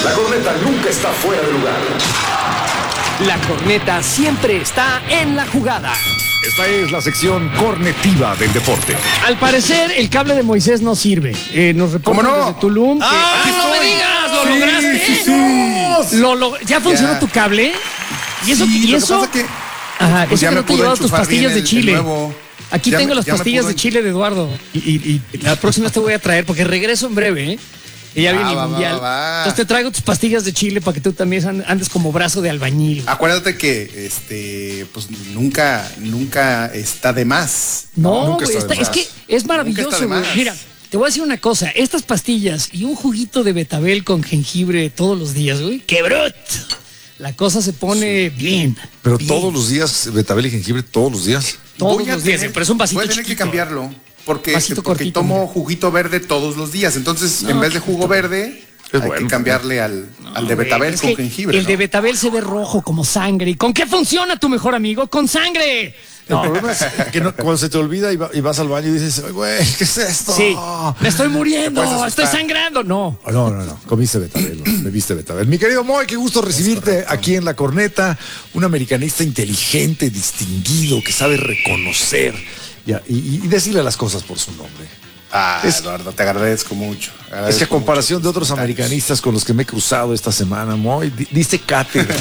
La corneta nunca está fuera de lugar. La corneta siempre está en la jugada. Esta es la sección cornetiva del deporte. Al parecer, el cable de Moisés no sirve. Nos reportan desde Tulum. ¡No me digas! ¡Lo lograste! ¿Ya funcionó tu cable? ¿Y eso? Sí, ¿Y eso? Lo que pasa Ajá, pues eso que no te llevabas tus pastillas de chile. Aquí Ya tengo me- las ya me pastillas pudo de chile de Eduardo. Y la próxima te voy a traer porque regreso en breve, ¿eh? Y ya viene el va, mundial. va. Entonces te traigo tus pastillas de chile para que tú también andes como brazo de albañil. Acuérdate que pues nunca está de más. No, nunca güey, está de es más. que es maravilloso, de güey. más. Mira, te voy a decir una cosa. Estas pastillas y un juguito de betabel con jengibre todos los días, güey. ¡Qué brut! La cosa se pone bien. Pero bien. todos los días, betabel y jengibre, todos los días. Todos Voy a los días, tener- pero es un vasito Voy a tener que chiquito. cambiarlo. Porque Vasito cortito, tomo mira. juguito verde todos los días. Entonces, en vez de jugo verde, Es hay bueno, que cambiarle al de betabel Es con que jengibre. El ¿no? de betabel se ve rojo como sangre. ¿Y con qué funciona tu mejor amigo? ¡Con sangre! El problema es que cuando se te olvida y vas al baño y dices, "Ay, güey, ¿qué es esto?" Sí, me estoy muriendo, Te puedes estoy asustar. sangrando. No. No, comiste betabel, bebiste betabel. Mi querido Moy, qué gusto recibirte aquí en La Corneta, un americanista inteligente, distinguido, que sabe reconocer y decirle las cosas por su nombre. Eduardo, te agradezco mucho. Es que a Agradezco comparación mucho de otros tus comentarios. americanistas con los que me he cruzado esta semana, Moy, dice cátedra.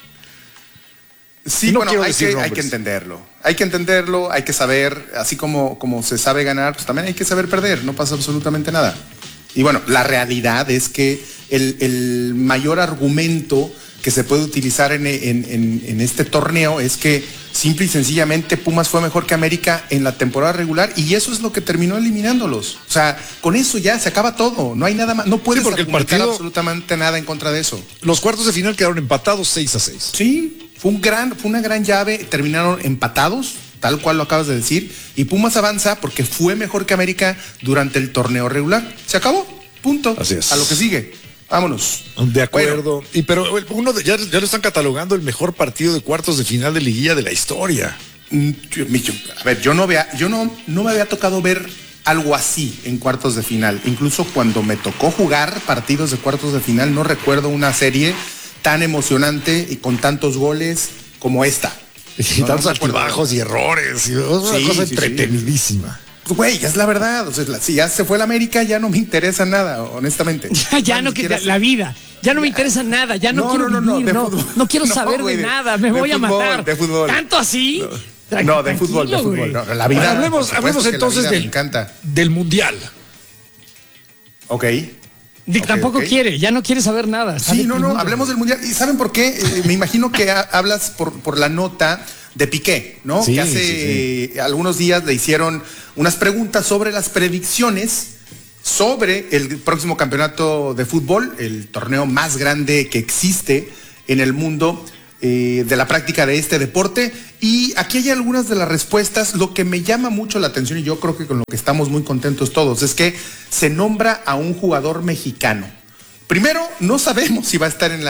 Sí, No bueno, quiero hay decir que nombres. entenderlo. Hay que entenderlo, hay que saber, así como se sabe ganar, pues también hay que saber perder, no pasa absolutamente nada. Y bueno, la realidad es que el mayor argumento que se puede utilizar en este torneo es que simple y sencillamente Pumas fue mejor que América en la temporada regular y eso es lo que terminó eliminándolos. O sea, con eso ya se acaba todo, no hay nada más, no puedes porque el argumentar partido- absolutamente nada en contra de eso. Los cuartos de final quedaron empatados 6-6. Sí, fue una gran llave, terminaron empatados, tal cual lo acabas de decir, y Pumas avanza porque fue mejor que América durante el torneo regular. Se acabó, punto. Así es. A lo que sigue. Vámonos. De acuerdo. Bueno, Pero ya lo están catalogando el mejor partido de cuartos de final de liguilla de la historia. A ver, no me había tocado ver algo así en cuartos de final. Incluso cuando me tocó jugar partidos de cuartos de final, no recuerdo una serie tan emocionante y con tantos goles como esta. Y No, tantos no recuerdo. altibajos y errores. Y es una Sí, cosa sí, sí. entretenidísima. Pues, güey, es la verdad. O sea, si ya se fue la América, ya no me interesa nada, honestamente. Ya no, Ni siquiera la vida. Ya no me interesa nada. Ya no, quiero vivir. de No, fútbol. no quiero No, saber güey, de nada. Me de voy a fútbol, matar. de fútbol. ¿Tanto así? No, de fútbol, de Tranquilo, fútbol. güey. No, la vida. Hablemos por supuesto que la entonces vida me encanta. del Mundial. Ok. Tampoco ok. quiere. Ya no quiere saber nada. Está Sí, no, deprimido. hablemos del Mundial. ¿Y saben por qué? Me imagino que hablas por la nota de Piqué, ¿no? Sí, que hace algunos días le hicieron unas preguntas sobre las predicciones sobre el próximo campeonato de fútbol, el torneo más grande que existe en el mundo de la práctica de este deporte. Y aquí hay algunas de las respuestas. Lo que me llama mucho la atención, y yo creo que con lo que estamos muy contentos todos, es que se nombra a un jugador mexicano. Primero, no sabemos si va a estar en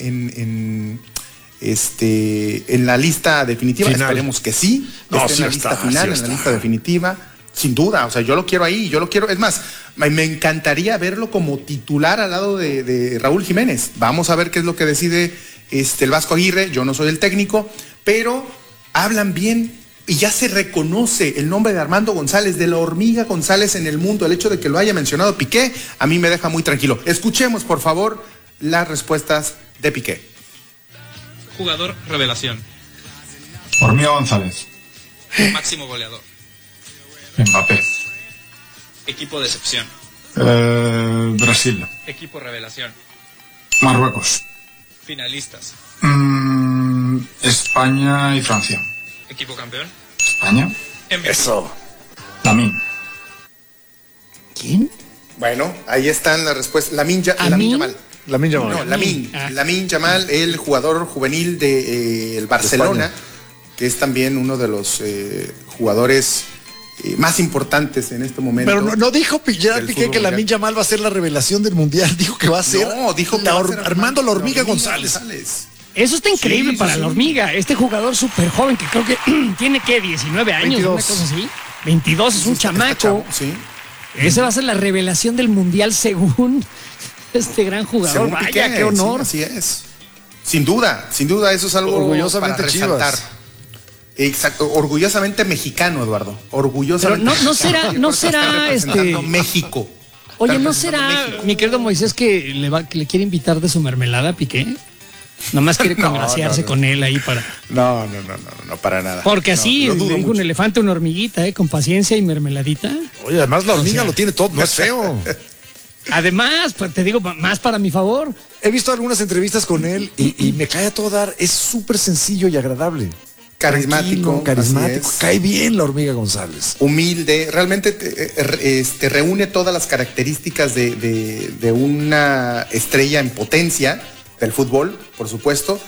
la lista definitiva. Final. Esperemos que sí. No, esté sí en la lista está, final, sí en la está. lista definitiva. Sin duda, o sea, yo lo quiero ahí, es más, me encantaría verlo como titular al lado de Raúl Jiménez. Vamos a ver qué es lo que decide el Vasco Aguirre. Yo no soy el técnico, pero hablan bien y ya se reconoce el nombre de Armando González, de la hormiga González en el mundo. El hecho de que lo haya mencionado Piqué a mí me deja muy tranquilo. Escuchemos, por favor, las respuestas de Piqué. Jugador revelación. Hormiga González. Máximo goleador. Mbappé. Equipo decepción. Brasil. Equipo revelación. Marruecos. Finalistas. España y Francia. Equipo campeón. España. MVP. Eso. Lamine. ¿Quién? Bueno, ahí están las respuestas. Lamin Yamal. Lamine Yamal. No, Lamine. Lamin Yamal, el jugador juvenil de el Barcelona, España. que es también uno de los jugadores más importantes en este momento. Pero no dijo Gerard del Piqué fútbol que mundial. Lamine Yamal va a ser la revelación del Mundial. Dijo que va a ser No, dijo que la va a ser Armando la hormiga González. Eso está increíble Sí, para sí, la sí. hormiga. Este jugador súper joven que creo que tiene, ¿qué? 19 años, 22. una cosa así. 22, es un Está chamaco. chavo, sí. Esa va a ser la revelación del Mundial según Este gran jugador, Según vaya, Piqué, qué honor. sí, así es. Sin duda, eso es algo Orgullosamente para resaltar. Chivas. Exacto, orgullosamente mexicano, Eduardo. Pero Orgullosamente no será, no será México. Oye, Está ¿no representando será, México. mi querido Moisés, que le quiere invitar de su mermelada a Piqué? Nomás quiere congraciarse con él ahí para. No, para nada. Porque No, así lo le dudo dijo un mucho. elefante a una hormiguita, con paciencia y mermeladita. Oye, además la hormiga lo tiene todo, no es feo. Además, pues, te digo, más para mi favor. He visto algunas entrevistas con él y me cae a todo dar. Es súper sencillo y agradable. Carismático, Carismático. así es. Cae bien la hormiga González. Humilde, realmente reúne todas las características de una estrella en potencia del fútbol, por supuesto,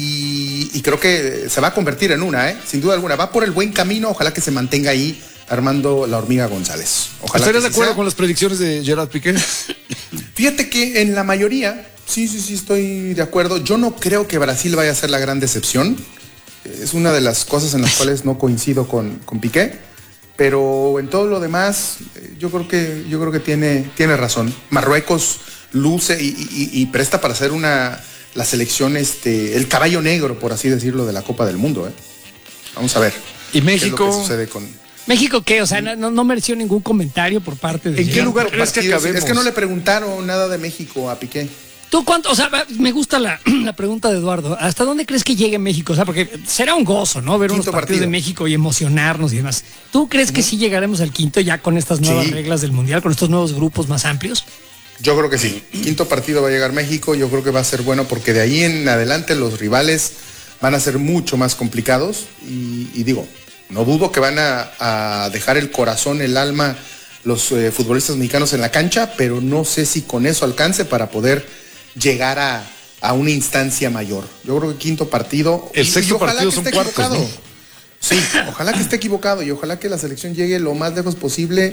y creo que se va a convertir en una, sin duda alguna. Va por el buen camino, ojalá que se mantenga ahí Armando la hormiga González. Ojalá ¿Estarías de que acuerdo sea. con las predicciones de Gerard Piqué? Fíjate que en la mayoría, sí, estoy de acuerdo. Yo no creo que Brasil vaya a ser la gran decepción. Es una de las cosas en las cuales no coincido con Piqué, pero en todo lo demás yo creo que tiene razón. Marruecos luce y presta para ser la selección, el caballo negro, por así decirlo, de la Copa del Mundo. Vamos a ver. ¿Y qué es lo México? que sucede con ¿México qué? O sea, no mereció ningún comentario por parte de ¿En qué Gerard. lugar crees que partidos? acabemos? Es que no le preguntaron nada de México a Piqué. ¿Tú cuánto? O sea, me gusta la pregunta de Eduardo. ¿Hasta dónde crees que llegue México? O sea, porque será un gozo, ¿no? Ver unos Quinto partidos partido. de México y emocionarnos y demás. ¿Tú crees que sí llegaremos al quinto ya con estas nuevas Sí. reglas del Mundial, con estos nuevos grupos más amplios? Yo creo que sí. Quinto partido va a llegar México. Yo creo que va a ser bueno porque de ahí en adelante los rivales van a ser mucho más complicados. Y digo, no dudo que van a dejar el corazón, el alma, los futbolistas mexicanos en la cancha, pero no sé si con eso alcance para poder llegar a una instancia mayor. Yo creo que quinto partido. El sexto ojalá partido que son esté cuartos, equivocado. ¿no? Sí, ojalá que esté equivocado y ojalá que la selección llegue lo más lejos posible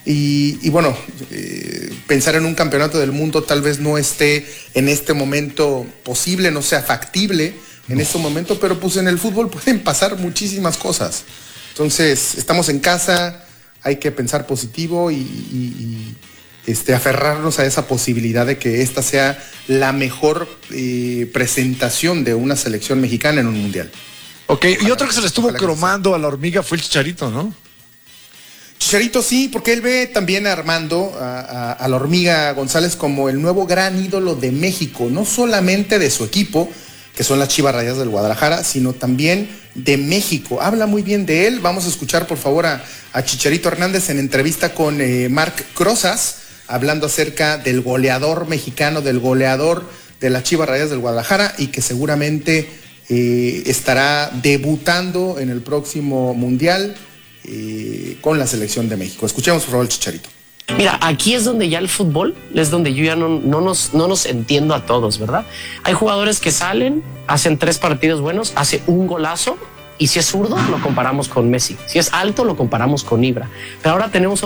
y bueno, pensar en un campeonato del mundo tal vez no esté en este momento posible, no sea factible en este momento, pero pues en el fútbol pueden pasar muchísimas cosas. Entonces, estamos en casa, hay que pensar positivo y aferrarnos a esa posibilidad de que esta sea la mejor presentación de una selección mexicana en un mundial. Ok, y otro que se le estuvo Ojalá que cromando a la hormiga fue el Chicharito, ¿no? Chicharito sí, porque él ve también a Armando, a la hormiga González, como el nuevo gran ídolo de México, no solamente de su equipo, que son las Chivas Rayadas del Guadalajara, sino también de México. Habla muy bien de él. Vamos a escuchar, por favor, a Chicharito Hernández en entrevista con Marc Crozas, hablando acerca del goleador mexicano, del goleador de las Chivas Rayadas del Guadalajara y que seguramente estará debutando en el próximo Mundial con la selección de México. Escuchemos, por favor, el Chicharito. Mira, aquí es donde ya el fútbol, es donde yo ya no nos entiendo a todos, ¿verdad? Hay jugadores que salen, hacen 3 partidos buenos, hace un golazo, y si es zurdo, lo comparamos con Messi. Si es alto, lo comparamos con Ibra. Pero ahora tenemos